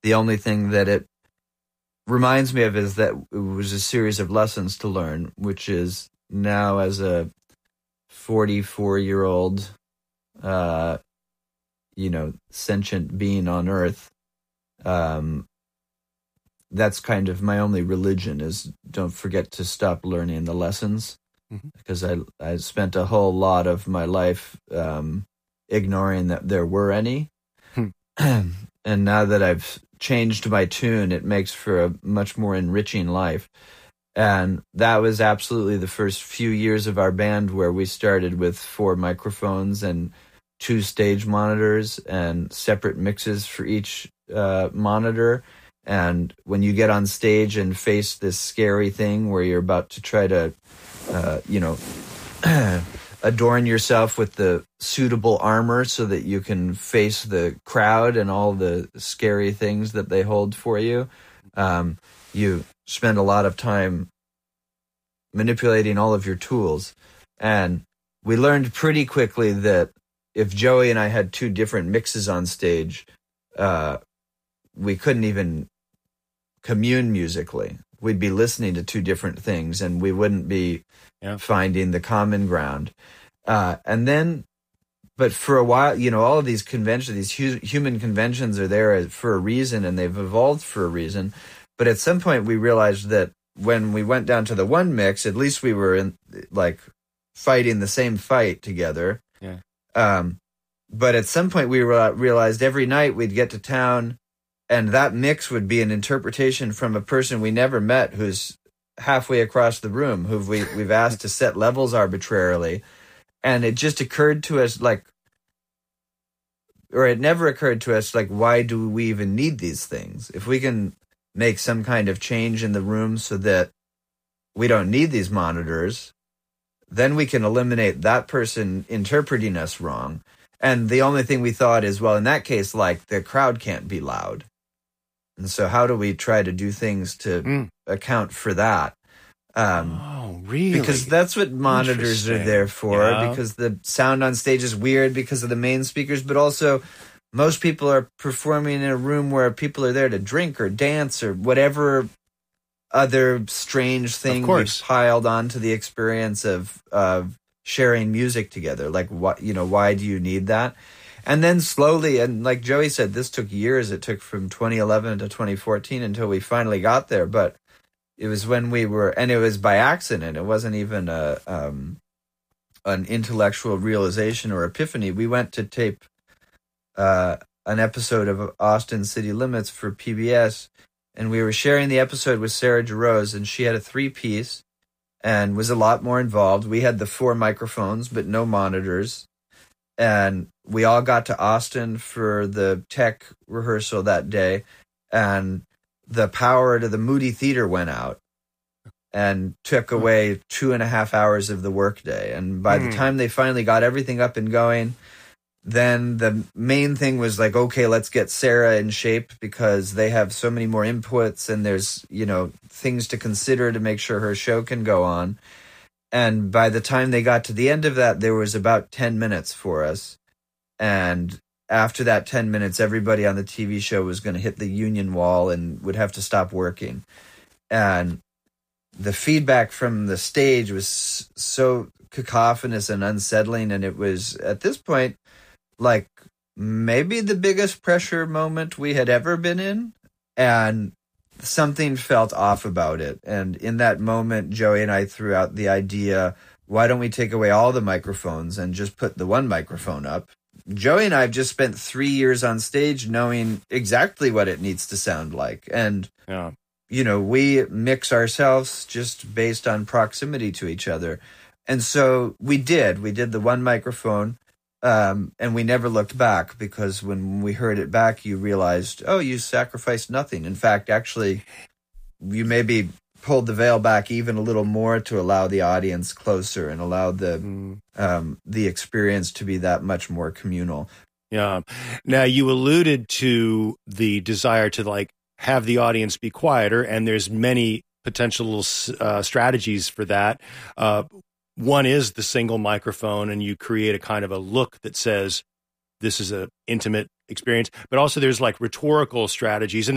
the only thing that it reminds me of is that it was a series of lessons to learn, which is now as a 44-year-old, sentient being on Earth. That's kind of my only religion is don't forget to stop learning the lessons, because I spent a whole lot of my life ignoring that there were any. And now that I've changed my tune, it makes for a much more enriching life. And that was absolutely the first few years of our band, where we started with 4 microphones and 2 stage monitors and separate mixes for each monitor. And when you get on stage and face this scary thing where you're about to try to, adorn yourself with the suitable armor so that you can face the crowd and all the scary things that they hold for you, you spend a lot of time manipulating all of your tools. And we learned pretty quickly that if Joey and I had 2 different mixes on stage, we couldn't even commune musically. We'd be listening to 2 different things, and we wouldn't be finding the common ground. But for a while, all of these conventions, these human conventions are there for a reason, and they've evolved for a reason. But at some point, we realized that when we went down to the 1 mix, at least we were fighting the same fight together. Yeah. But at some point, we realized every night we'd get to town, and that mix would be an interpretation from a person we never met, who's halfway across the room, who we've asked to set levels arbitrarily. And it just occurred to us it never occurred to us, why do we even need these things? If we can make some kind of change in the room so that we don't need these monitors, then we can eliminate that person interpreting us wrong. And the only thing we thought is, well, in that case, the crowd can't be loud. And so how do we try to do things to account for that? Really? Because that's what monitors are there for, because the sound on stage is weird because of the main speakers, but also most people are performing in a room where people are there to drink or dance or whatever other strange thing we've piled onto the experience of sharing music together. Why do you need that? And then slowly, and like Joey said, this took years. It took from 2011 to 2014 until we finally got there. But it was when we were, and it was by accident. It wasn't even an intellectual realization or epiphany. We went to tape an episode of Austin City Limits for PBS, and we were sharing the episode with Sarah Jarosz, and she had a 3-piece and was a lot more involved. We had the 4 microphones, but no monitors. And we all got to Austin for the tech rehearsal that day, and the power to the Moody Theater went out and took away 2.5 hours of the workday. And by the time they finally got everything up and going, then the main thing was okay, let's get Sarah in shape, because they have so many more inputs and there's, things to consider to make sure her show can go on. And by the time they got to the end of that, there was about 10 minutes for us. And after that 10 minutes, everybody on the TV show was going to hit the union wall and would have to stop working. And the feedback from the stage was so cacophonous and unsettling. And it was, at this point, maybe the biggest pressure moment we had ever been in. And something felt off about it. And in that moment, Joey and I threw out the idea, why don't we take away all the microphones and just put the 1 microphone up? Joey and I have just spent 3 years on stage knowing exactly what it needs to sound like. And, we mix ourselves just based on proximity to each other. And so we did the 1 microphone, and we never looked back, because when we heard it back, you realized, you sacrificed nothing. In fact, actually, you maybe pulled the veil back even a little more to allow the audience closer and allow the experience to be that much more communal. Yeah. Now, you alluded to the desire to have the audience be quieter, and there's many potential strategies for that. One is the single microphone, and you create a kind of a look that says this is an intimate experience. But also there's rhetorical strategies, and